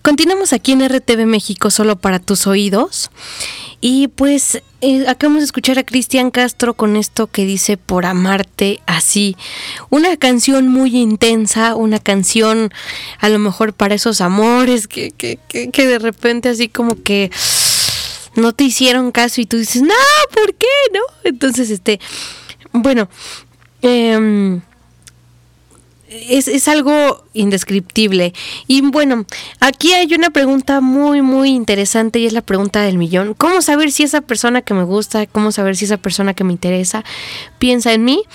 Continuamos aquí en RTV México, solo para tus oídos. Y pues acabamos de escuchar a Cristian Castro con esto que dice Por amarte así. Una canción muy intensa, una canción a lo mejor para esos amores que de repente así como que no te hicieron caso y tú dices, no, ¿por qué? ¿No? Entonces, bueno, es algo indescriptible. Y bueno, aquí hay una pregunta muy, muy interesante y es la pregunta del millón. ¿Cómo saber si esa persona que me gusta, cómo saber si esa persona que me interesa piensa en mí?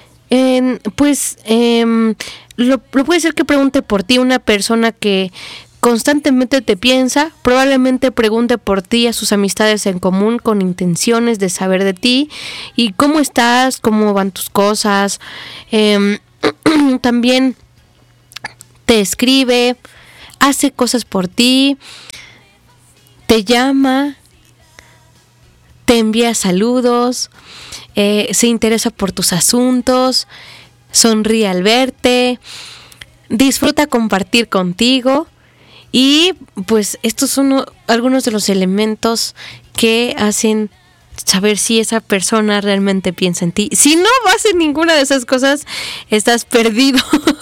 Lo puede ser que pregunte por ti una persona que constantemente te piensa, probablemente pregunte por ti a sus amistades en común con intenciones de saber de ti y cómo estás, cómo van tus cosas. También te escribe, hace cosas por ti, te llama, te envía saludos, se interesa por tus asuntos, sonríe al verte, disfruta compartir contigo. Y pues estos son algunos de los elementos que hacen saber si esa persona realmente piensa en ti. Si no vas en ninguna de esas cosas, estás perdido.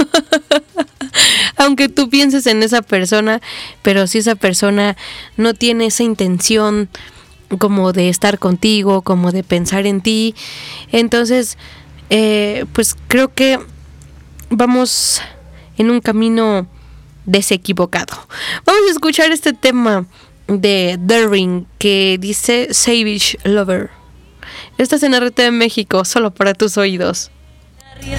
Aunque tú pienses en esa persona, pero si esa persona no tiene esa intención como de estar contigo, como de pensar en ti, entonces pues creo que vamos en un camino desequivocado. Vamos a escuchar este tema de The Ring que dice Savage Lover. Estás en RTV México, solo para tus oídos.